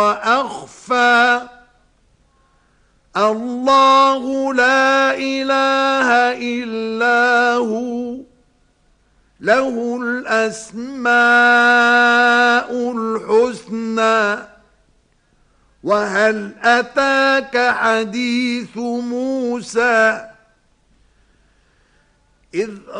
وأخفى الله لا إله إلا هو له الأسماء الحسنى وهل أتاك حديث موسى إذ